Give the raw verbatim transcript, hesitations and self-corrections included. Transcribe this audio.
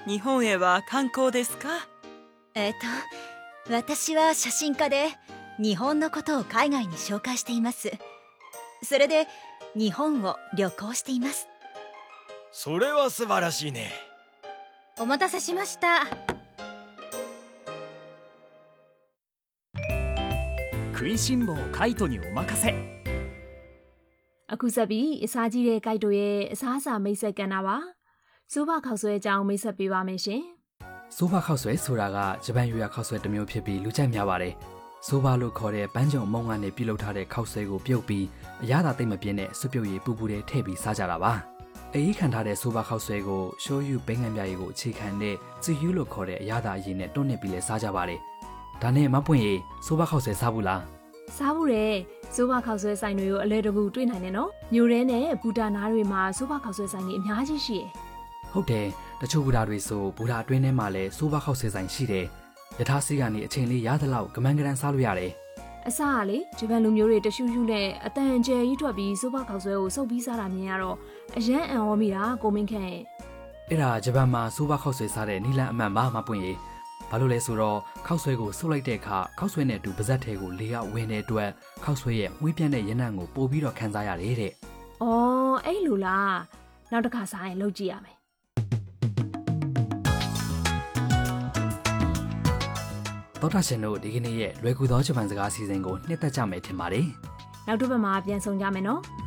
日本へは観光ですか？ えっと私は写真家で日本のことを海外に紹介しています。それで日本を旅行しています。 それは素晴らしいね。 お待たせしました。 食いしん坊カイトにお任せ。 အခုဆက်ပြီးအစားကြီးတဲ့ကိုက်တို့ရဲ့အစားအစာမိတ်ဆက်ကဏ္ဍပါစိုးဘခောက်ဆွဲအကြောင်းမိတ်ဆက်ပေးပါမယ်ရှင်ဆိုဘာခောက်ဆွဲဆိုတာကဂျပန်ယူရခောက်ဆွဲတစ်မျိုးဖြစ်ပြီးလူကြိုက်များပါတယ်ဆိုဘာလို့ခေါ်တဲ့ပန်းကြုံမုံကနေပြုတ်လုပ်ထားတဲ့ခောက်ဆွဲကိုပြုတ်ပြီးအရသာသိမ့်မပြင်းတဲ့စွပ်ပြုတ်ရည်ပူပူတွေထည့်ပြီးစားကြတာပါအေးခံထားတဲ့ဆိုဘာခောက်ဆွဲကိုရှိုးယူဘိန်းငံပြားရည်ကိုအခြေခံတဲ့ဇီယူလို့ခေါ်တဲ့အရသာအရည်နဲ့တွန်းနေပြီးလဲစားကြပါတယ်ဒါနဲ့မပွင့်ရည်ဆိုဘာခောက်ဆွဲစားဘူးလားစားဘူးတယ်စိုးဘခောက်ဆွဲဆိုင်တွေကိုအလဲတကူတွေ့နိုင်တယ်နော်မြို့ထဲနဲ့ဘူတာနားတွေမှာစိုးဘခောက်ဆွဲဆိုင်တွေအများကြီးရှိတယ်ဟုတ်တယ်တချို့ဘူတာတွေဆိုဘူတာအတွင်းထဲမှာလည်းဆိုဘာခောက်ဆွဲဆိုင်ရှိတယ်ယထာစီကနေအချိန်လေးရသလောက်ကမန်းကရန်စားလို့ရတယ်အစားကလေဂျပန်လူမျိုးတွေတရှူးရှူးနဲ့အတန်ကျဲကြီးထွက်ပြီးစိုးဘခောက်ဆွဲကိုစုပ်ပြီးစားတာမြင်ရတော့အရန်အံ့ဩမိတာကိုမင်းခန့်ရဲ့အဲ့ဒါဂျပန်မှာဆိုဘာခောက်ဆွဲစားတဲ့နီလန်အမှန်ပါမပွင့်ရည်ဘာလို့လဲဆိုတော့ခောက်ဆွဲကိုစုပ်လိုက်တဲ့အခါခောက်ဆွဲနဲ့အတူပါဇက်ထဲကိုလေကဝင်တဲ့အတွက်ခောက်ဆွဲရဲ့ဝေးပြန့်တဲ့ရနံ့ကိုပို့ပြီးတော့ခံစားရတယ်တဲ့။အော်အဲ့လိုလားနောက်တစ်ခါစားရင်လုပ်ကြည့်ရမယ်။သောတာရှင်တို့ဒီကနေ့ရဲ့လွယ်ကူသောဂျပန်စကားအစီအစဉ်ကိုနှစ်သက်ကြမယ်ထင်ပါတယ်။နောက်တစ်ပတ်မှာပြန်ဆောင်ကြမယ်နော်။